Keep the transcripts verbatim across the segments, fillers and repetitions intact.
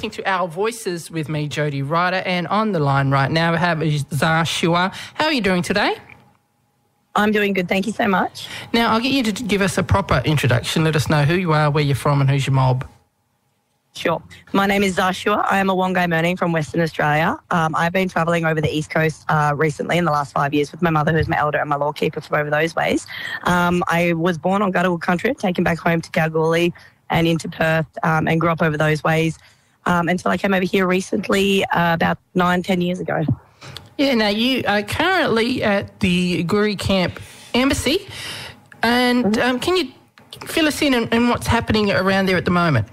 listening to Our Voices with me, Jody Ryder, and on the line right now we have Zah Shua. How are you doing today? I'm doing good, thank you so much. Now, I'll get you to give us a proper introduction. Let us know who you are, where you're from and who's your mob. Sure. My name is Zah Shua. I am a Wongai Merning from Western Australia. Um, I've been travelling over the East Coast uh, recently in the last five years with my mother, who's my elder, and my law keeper from over those ways. Um, I was born on Gadigal country, taken back home to Kalgoorlie and into Perth, um, and grew up over those ways um, until I came over here recently uh, about nine, ten years ago. Yeah, now you are currently at the Guri Camp Embassy, and mm-hmm. um, can you fill us in on, on what's happening around there at the moment?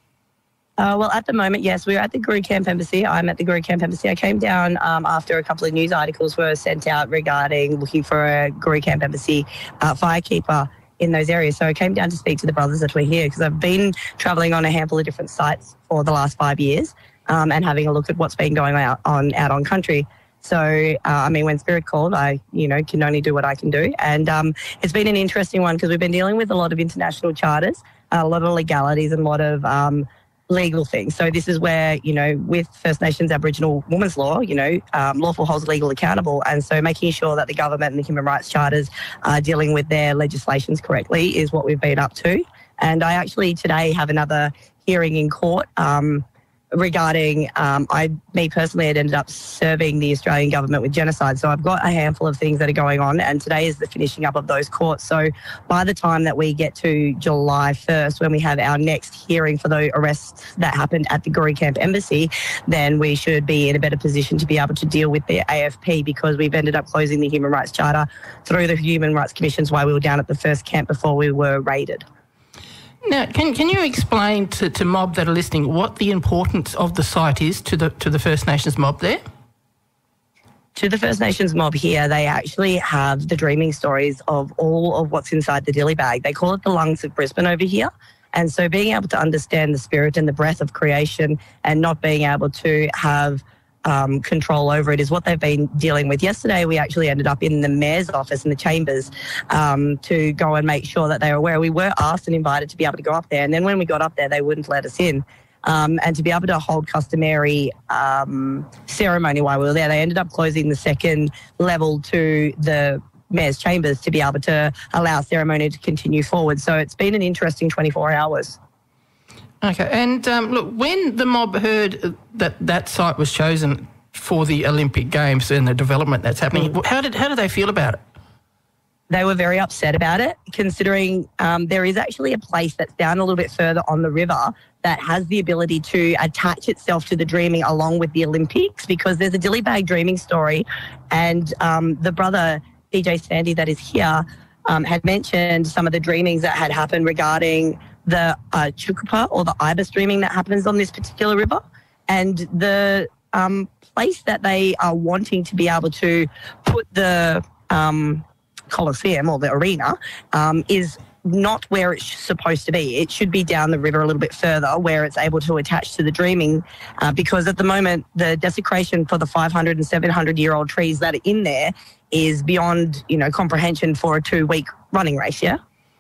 Uh, well, at the moment, yes, we're at the Guri Camp Embassy. I'm at the Guri Camp Embassy. I came down um, after a couple of news articles were sent out regarding looking for a Guri Camp Embassy uh, firekeeper in those areas. So I came down to speak to the brothers that were here because I've been travelling on a handful of different sites for the last five years um, and having a look at what's been going out on out on country. So, uh, I mean, when Spirit called, I, you know, can only do what I can do. And um, it's been an interesting one because we've been dealing with a lot of international charters, a lot of legalities and a lot of um, legal things. So this is where, you know, with First Nations Aboriginal women's law, you know, um, lawful holds legal accountable. And so making sure that the government and the human rights charters are dealing with their legislations correctly is what we've been up to. And I actually today have another hearing in court um, regarding, um, I, me personally, had ended up serving the Australian government with genocide. So I've got a handful of things that are going on, and today is the finishing up of those courts. So by the time that we get to July first, when we have our next hearing for the arrests that happened at the Guri Camp Embassy, then we should be in a better position to be able to deal with the A F P, because we've ended up closing the Human Rights Charter through the Human Rights Commissions while we were down at the first camp before we were raided. Now, can can you explain to, to mob that are listening what the importance of the site is to the to the First Nations mob there? To the First Nations mob here, they actually have the dreaming stories of all of what's inside the dilly bag. They call it the lungs of Brisbane over here. And so being able to understand the spirit and the breath of creation and not being able to have Um, control over it is what they've been dealing with. Yesterday, we actually ended up in the Mayor's office in the chambers um, to go and make sure that they were aware. We were asked and invited to be able to go up there, and then when we got up there, they wouldn't let us in. Um, and to be able to hold customary um, ceremony while we were there, they ended up closing the second level to the Mayor's chambers to be able to allow ceremony to continue forward. So it's been an interesting twenty-four hours. Okay, and um, look, when the mob heard that that site was chosen for the Olympic Games and the development that's happening, mm. how did how did they feel about it? They were very upset about it, considering um, there is actually a place that's down a little bit further on the river that has the ability to attach itself to the dreaming along with the Olympics, because there's a dilly bag dreaming story, and um, the brother D J Sandy that is here um, had mentioned some of the dreamings that had happened regarding the uh, Chukupa or the ibis dreaming that happens on this particular river, and the um, place that they are wanting to be able to put the um, Coliseum or the arena um, is not where it's supposed to be. It should be down the river a little bit further where it's able to attach to the dreaming, uh, because at the moment the desecration for the five hundred and seven hundred year old trees that are in there is beyond, you know, comprehension for a two week running race, yeah?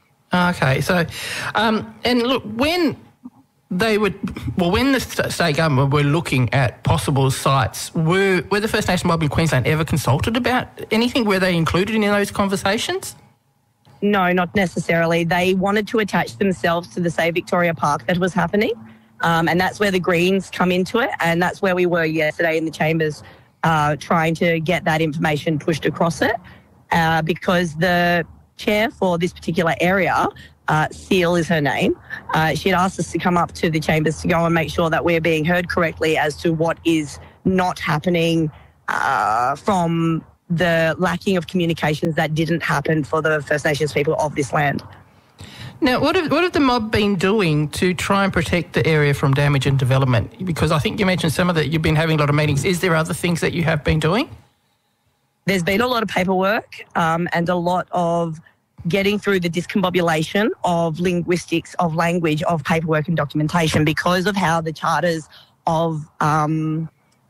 Okay, so, um, and look, when they would, well, when the state government were looking at possible sites, were were the First Nation mob in Queensland ever consulted about anything? Were they included in those conversations? No, not necessarily. They wanted to attach themselves to the Save Victoria Park that was happening, um, and that's where the Greens come into it, and that's where we were yesterday in the chambers uh, trying to get that information pushed across it, uh, because the chair for this particular area, uh, Seal is her name, uh, she had asked us to come up to the chambers to go and make sure that we're being heard correctly as to what is not happening uh, from the lacking of communications that didn't happen for the First Nations people of this land. Now, what have, what have the mob been doing to try and protect the area from damage and development? Because I think you mentioned some of that, you've been having a lot of meetings. Is there other things that you have been doing? There's been a lot of paperwork um, and a lot of getting through the discombobulation of linguistics, of language, of paperwork and documentation, because of how the charters of um,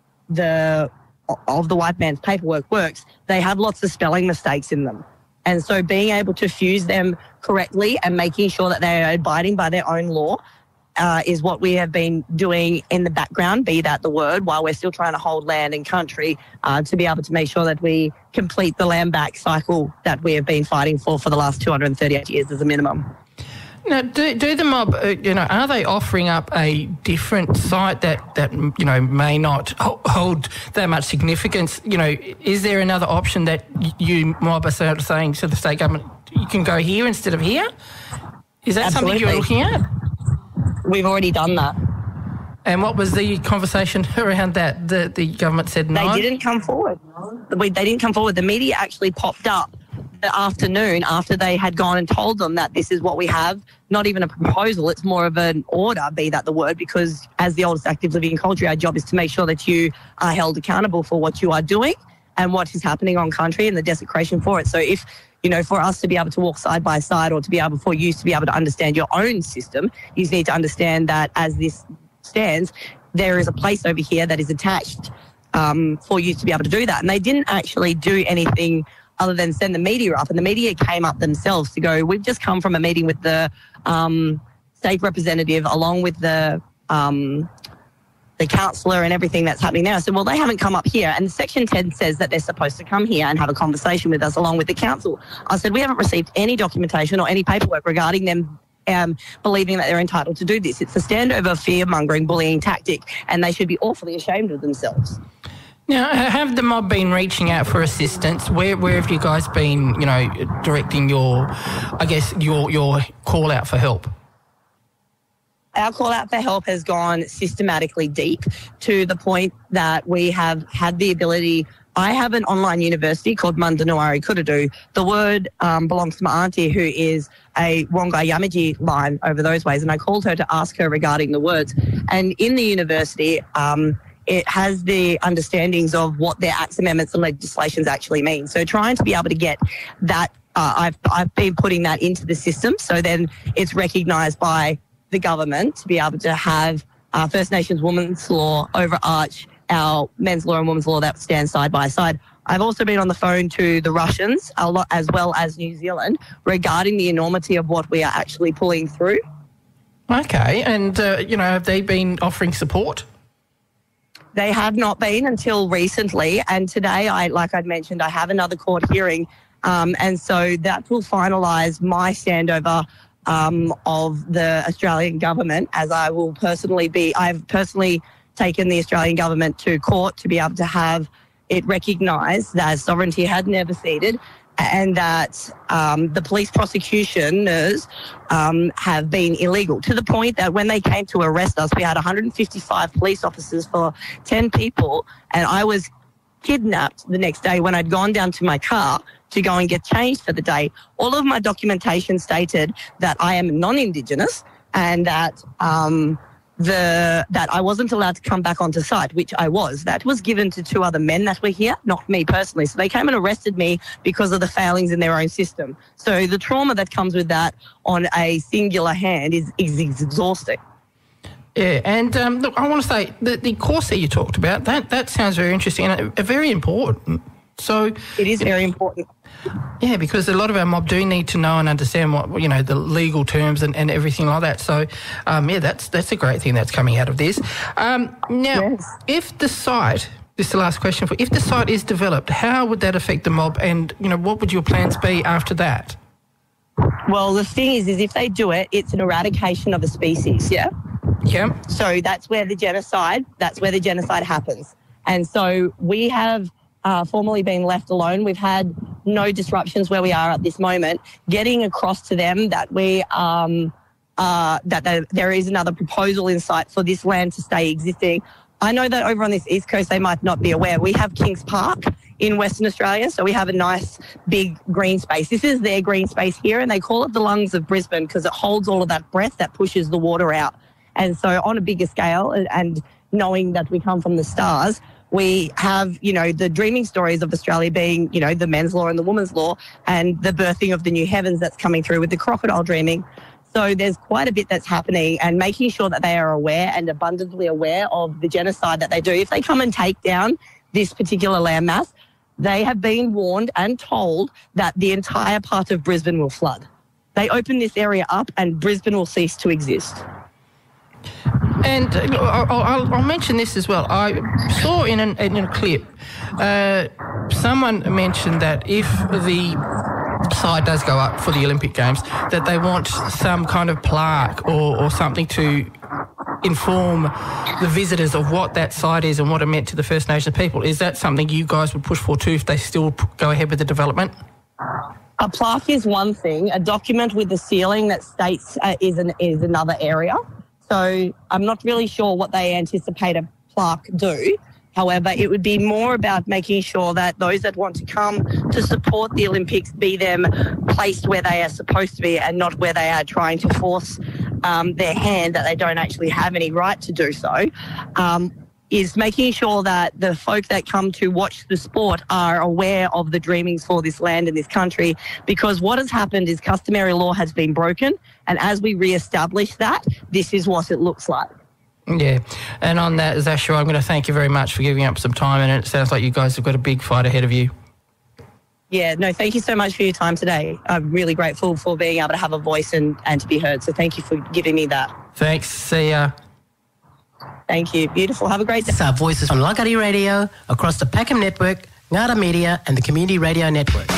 the of the white man's paperwork works. They have lots of spelling mistakes in them. And so being able to fuse them correctly and making sure that they are abiding by their own law uh, is what we have been doing in the background, be that the word, while we're still trying to hold land and country uh, to be able to make sure that we complete the land back cycle that we have been fighting for for the last two hundred thirty-eight years as a minimum. Now, do, do the mob, uh, you know, are they offering up a different site that, that, you know, may not hold that much significance? You know, is there another option that you mob are saying to the state government, you can go here instead of here? Is that Absolutely. something you're looking at? We've already done that. And what was the conversation around that? The, the government said no? They didn't come forward. They didn't come forward. The media actually popped up the afternoon after they had gone and told them that this is what we have, not even a proposal, it's more of an order, be that the word, because as the oldest active living country, our job is to make sure that you are held accountable for what you are doing and what is happening on country and the desecration for it. So if, you know, for us to be able to walk side by side or to be able, for you to be able to understand your own system, you need to understand that as this stands, there is a place over here that is attached um, for you to be able to do that. And they didn't actually do anything other than send the media up. And the media came up themselves to go, we've just come from a meeting with the um, state representative along with the um, the councillor and everything that's happening there. I said, well, they haven't come up here. And Section ten says that they're supposed to come here and have a conversation with us along with the council. I said, we haven't received any documentation or any paperwork regarding them um, believing that they're entitled to do this. It's a standover, fear-mongering, bullying tactic, and they should be awfully ashamed of themselves. Now, have the mob been reaching out for assistance? Where where have you guys been, you know, directing your, I guess, your your call out for help? Our call out for help has gone systematically deep to the point that we have had the ability. I have an online university called Mundanuwari Kudadu. The word um, belongs to my auntie, who is a Wongai Yamaji line over those ways, and I called her to ask her regarding the words. And in the university, um, it has the understandings of what their acts, amendments and legislations actually mean. So trying to be able to get that, uh, I've, I've been putting that into the system, so then it's recognised by the government to be able to have uh, First Nations women's law overarch our men's law and women's law that stand side by side. I've also been on the phone to the Russians a lot, as well as New Zealand, regarding the enormity of what we are actually pulling through. Okay, and, uh, you know, have they been offering support? They have not been until recently, and today, I, like I'd mentioned, I have another court hearing, um, and so that will finalise my standover um, of the Australian government, as I will personally be, I've personally taken the Australian government to court to be able to have it recognised that sovereignty had never ceded, and that um, the police prosecutioners um, have been illegal, to the point that when they came to arrest us, we had one hundred fifty-five police officers for ten people, and I was kidnapped the next day when I'd gone down to my car to go and get changed for the day. All of my documentation stated that I am non-Indigenous and that um, the that I wasn't allowed to come back onto site, which I was. That was given to two other men that were here, not me personally. So they came and arrested me because of the failings in their own system. So the trauma that comes with that on a singular hand is, is exhausting. Yeah, and um, look, I want to say the, the course that you talked about, that, that sounds very interesting and uh, very important. So it is very important. Yeah, because a lot of our mob do need to know and understand what, you know, the legal terms and, and everything like that. So, um, yeah, that's that's a great thing that's coming out of this. Um, now, yes. If the site, this is the last question for, if the site is developed, how would that affect the mob, and, you know, what would your plans be after that? Well, the thing is, is if they do it, it's an eradication of a species, yeah? Yeah. So that's where the genocide, that's where the genocide happens. And so we have uh, formally been left alone. We've had no disruptions where we are at this moment, getting across to them that we um uh that there, there is another proposal in sight for this land to stay existing. I know that over on this east coast they might not be aware. We have Kings Park in Western Australia, so we have a nice big green space. This is their green space here, and they call it the lungs of Brisbane because it holds all of that breath that pushes the water out. And so on a bigger scale, and knowing that we come from the stars, we have, you know, the dreaming stories of Australia being, you know, the men's law and the women's law, and the birthing of the new heavens that's coming through with the crocodile dreaming. So there's quite a bit that's happening, and making sure that they are aware and abundantly aware of the genocide that they do. If they come and take down this particular landmass, they have been warned and told that the entire part of Brisbane will flood. They open this area up and Brisbane will cease to exist. And uh, I'll, I'll, I'll mention this as well. I saw in, an, in a clip, uh, someone mentioned that if the side does go up for the Olympic Games, that they want some kind of plaque or, or something to inform the visitors of what that site is and what it meant to the First Nations people. Is that something you guys would push for too if they still go ahead with the development? A plaque is one thing. A document with the ceiling that states uh, is an, is another area. So I'm not really sure what they anticipate a plaque do. However, it would be more about making sure that those that want to come to support the Olympics be them placed where they are supposed to be and not where they are trying to force um, their hand that they don't actually have any right to do so. Um, is making sure that the folk that come to watch the sport are aware of the dreamings for this land and this country, because what has happened is customary law has been broken, and as we re-establish that, this is what it looks like. Yeah, and on that, Zashua, I'm going to thank you very much for giving up some time, and it sounds like you guys have got a big fight ahead of you. Yeah, no, thank you so much for your time today. I'm really grateful for being able to have a voice and, and to be heard, so thank you for giving me that. Thanks, see ya. Thank you. Beautiful. Have a great day. It's our voices on Langkawi Radio, across the Peckham Network, Ngada Media and the Community Radio Network.